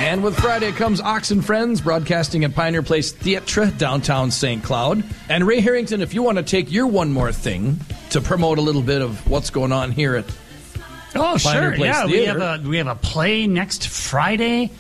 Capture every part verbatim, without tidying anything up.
And with Friday comes Ox and Friends, broadcasting at Pioneer Place Theatre, downtown Saint Cloud. And Ray Harrington, if you want to take your one more thing to promote a little bit of what's going on here at Oh, Pioneer sure. Place Yeah, we Theater. have a we have a play next Friday.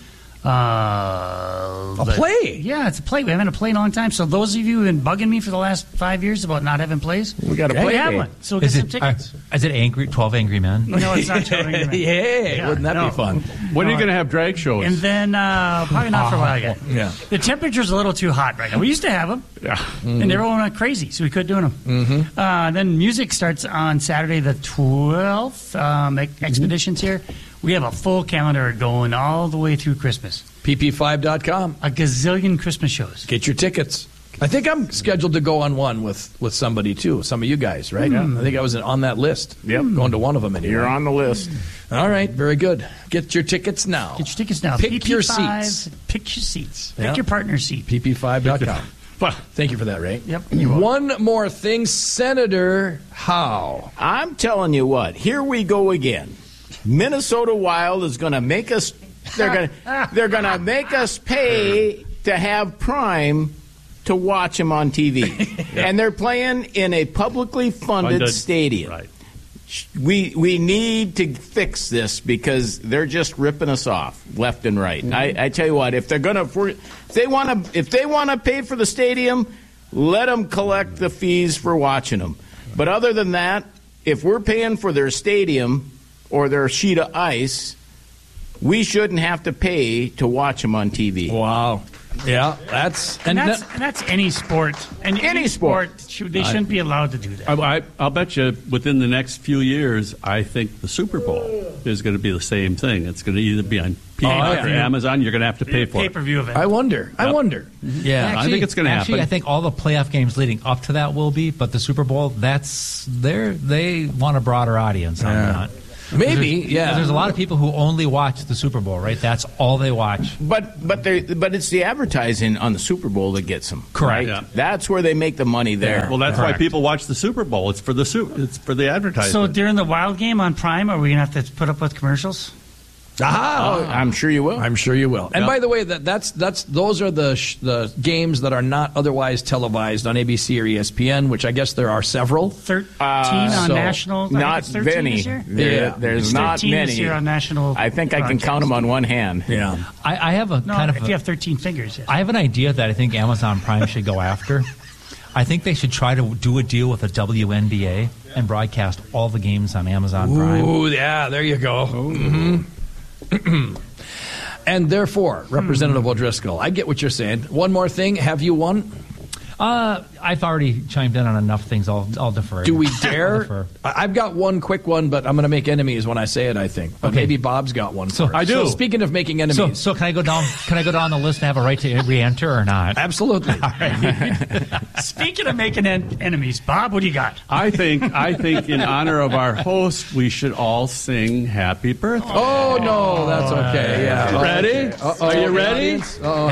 Uh, A but- play? Yeah, it's a play. We haven't had a play in a long time. So those of you who've been bugging me for the last five years about not having plays, We got a we play have day. one. So get Is some it, tickets. uh, is it angry, twelve Angry Men? No, it's not twelve Angry Men. Hey, Yeah, wouldn't that no. be fun? When are you No, going to have drag shows? And then uh, probably not for a while yet. Yeah. The temperature's a little too hot right now. We used to have them, Yeah. and everyone went crazy, so we quit doing them. Mm-hmm. Uh, then music starts on Saturday the twelfth. Um, ex- Expeditions here. We have a full calendar going all the way through Christmas. P P five dot com. A gazillion Christmas shows. Get your tickets. I think I'm scheduled to go on one with, with somebody, too. Some of you guys, right? I think I was on that list. Yep. Going to one of them anyway. You're on the list. All right, very good. Get your tickets now. Get your tickets now. Pick P P your five, seats. Pick your seats. Pick Yeah. your partner seat. P P five dot com. Well, Thank you for that, Ray. Yep, you're welcome. One more thing, Senator Howe. I'm telling you what, here we go again. Minnesota Wild is going to make us they're going to they're going to make us pay to have Prime to watch them on T V. And they're playing in a publicly funded, Funded. stadium. Right. We we need to fix this because they're just ripping us off left and right. I, I tell you what, if they're gonna, if they want to, if they want to pay for the stadium, let them collect the fees for watching them. But other than that, if we're paying for their stadium or their sheet of ice, we shouldn't have to pay to watch them on T V. Wow. Yeah, that's And and that's, and that's any sport. And Any sport. should, they shouldn't be allowed to do that. I, I, I'll bet you within the next few years, I think the Super Bowl is going to be the same thing. It's going to either be on Peacock yeah. or Amazon. You're going to have to pay for Pay it. per view event. I wonder. I Yep. wonder. Yeah, I think it's gonna Actually, happen. I think all the playoff games leading up to that will be, but the Super Bowl, that's they're they want a broader audience on Yeah. that. Maybe, There's- yeah. There's a lot of people who only watch the Super Bowl, right? That's all they watch. But but they but it's the advertising on the Super Bowl that gets them. Correct. Right? Yeah. That's where they make the money there. Well, that's why Correct. people watch the Super Bowl. It's for the su- It's for the advertising. So during the Wild game on Prime, are we going to have to put up with commercials? Aha. Oh, I'm sure you will. I'm sure you will. And Yep. by the way, that that's that's those are the sh- the games that are not otherwise televised on A B C or E S P N, which I guess there are several. thirteen Uh, on so, national. I think Not it's thirteen many. this year? There- Yeah. There's It's not thirteen this many. year on national. I think I can broadcast. count them on one hand. Yeah. I, I have a No, kind of if a- you have thirteen fingers, yes. I have an idea that I think Amazon Prime should go after. I think they should try to do a deal with a W N B A and broadcast all the games on Amazon Prime. Ooh, yeah, there you go. Mhm. And therefore, Representative O'Driscoll, I get what you're saying. One more thing. Have you won? Uh, I've already chimed in on enough things. I'll, I'll defer. Do we I'll dare? defer. I- I've got one quick one, but I'm going to make enemies when I say it, I think. But Okay. maybe Bob's got one. So- first. I do. So speaking of making enemies. So, so can I go down? Can I go down the list and have a right to re-enter or not? Absolutely. Speaking of making en- enemies, Bob, what do you got? I think I think in honor of our host, we should all sing "Happy Birthday." Oh, no, that's okay. Yeah. Ready? Okay. Uh-oh. Are you ready? Audience? Uh-oh.